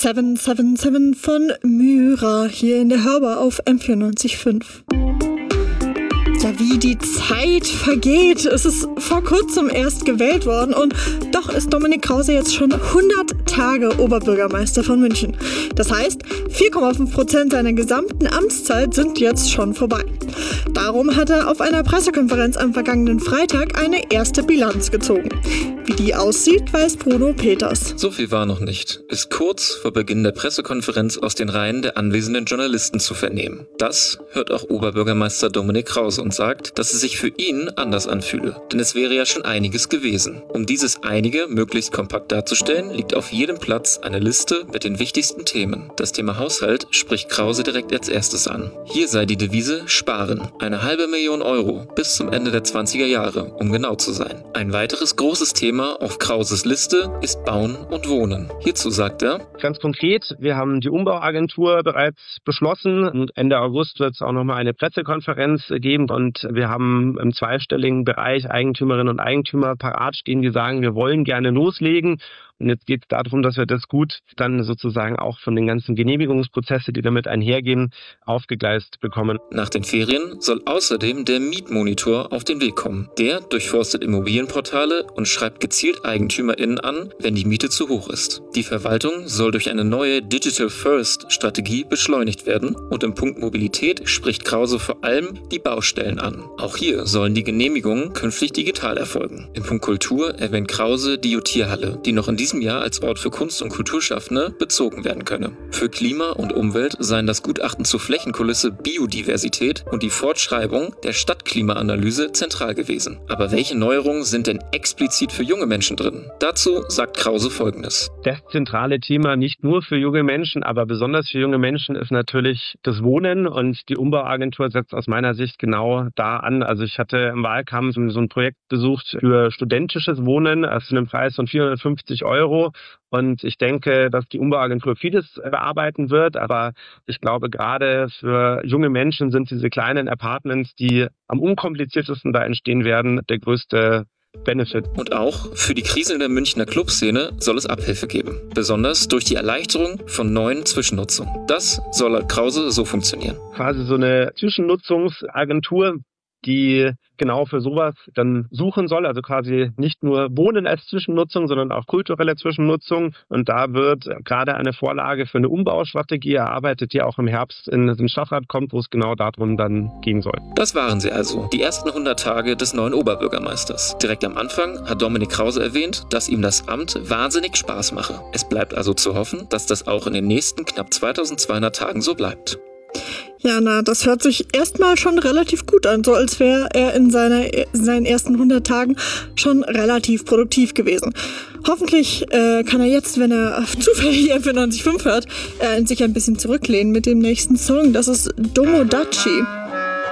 777 von Myra hier in der Hörbar auf M94.5. Ja, wie die Zeit vergeht. Es ist vor kurzem erst gewählt worden und doch ist Dominik Krause jetzt schon 100 Tage Oberbürgermeister von München. Das heißt, 4,5% seiner gesamten Amtszeit sind jetzt schon vorbei. Darum hat er auf einer Pressekonferenz am vergangenen Freitag eine erste Bilanz gezogen. Wie die aussieht, weiß Bruno Peters. So viel war noch nicht, ist kurz vor Beginn der Pressekonferenz aus den Reihen der anwesenden Journalisten zu vernehmen. Das hört auch Oberbürgermeister Dominik Krause und sagt, dass es sich für ihn anders anfühle. Denn es wäre ja schon einiges gewesen. Um dieses Einige möglichst kompakt darzustellen, liegt auf jedem Platz eine Liste mit den wichtigsten Themen. Das Thema Haushalt spricht Krause direkt als erstes an. Hier sei die Devise Sparen. 500.000 Euro bis zum Ende der 20er Jahre, um genau zu sein. Ein weiteres großes Thema auf Krauses Liste ist Bauen und Wohnen. Hierzu sagt er: Ganz konkret, wir haben die Umbauagentur bereits beschlossen und Ende August wird es auch nochmal eine Pressekonferenz geben und wir haben im zweistelligen Bereich Eigentümerinnen und Eigentümer parat stehen, die sagen, wir wollen gerne loslegen. Und jetzt geht es darum, dass wir das gut dann sozusagen auch von den ganzen Genehmigungsprozessen, die damit einhergehen, aufgegleist bekommen. Nach den Ferien soll außerdem der Mietmonitor auf den Weg kommen. Der durchforstet Immobilienportale und schreibt gezielt EigentümerInnen an, wenn die Miete zu hoch ist. Die Verwaltung soll durch eine neue Digital-First-Strategie beschleunigt werden und im Punkt Mobilität spricht Krause vor allem die Baustellen an. Auch hier sollen die Genehmigungen künftig digital erfolgen. Im Punkt Kultur erwähnt Krause die Jotierhalle, die noch in diesem Jahr als Ort für Kunst- und Kulturschaffende bezogen werden könne. Für Klima und Umwelt seien das Gutachten zur Flächenkulisse Biodiversität und die Fortschreibung der Stadtklimaanalyse zentral gewesen. Aber welche Neuerungen sind denn explizit für junge Menschen drin? Dazu sagt Krause Folgendes: Das zentrale Thema nicht nur für junge Menschen, aber besonders für junge Menschen ist natürlich das Wohnen und die Umbauagentur setzt aus meiner Sicht genau da an. Also ich hatte im Wahlkampf so ein Projekt besucht für studentisches Wohnen, also einen Preis von 450 Euro. Und ich denke, dass die Umbauagentur vieles bearbeiten wird. Aber ich glaube, gerade für junge Menschen sind diese kleinen Apartments, die am unkompliziertesten da entstehen werden, der größte Benefit. Und auch für die kriselnde Münchner Clubszene soll es Abhilfe geben. Besonders durch die Erleichterung von neuen Zwischennutzungen. Das soll laut Krause so funktionieren. Quasi so eine Zwischennutzungsagentur, die genau für sowas dann suchen soll, also quasi nicht nur Wohnen als Zwischennutzung, sondern auch kulturelle Zwischennutzung. Und da wird gerade eine Vorlage für eine Umbaustrategie erarbeitet, die auch im Herbst in den Stadtrat kommt, wo es genau darum dann gehen soll. Das waren sie also, die ersten 100 Tage des neuen Oberbürgermeisters. Direkt am Anfang hat Dominik Krause erwähnt, dass ihm das Amt wahnsinnig Spaß mache. Es bleibt also zu hoffen, dass das auch in den nächsten knapp 2200 Tagen so bleibt. Ja, das hört sich erstmal schon relativ gut an, so als wäre er in seinen ersten 100 Tagen schon relativ produktiv gewesen. Hoffentlich kann er jetzt, wenn er zufällig M94.5 hört, sich ein bisschen zurücklehnen mit dem nächsten Song. Das ist Domodachi.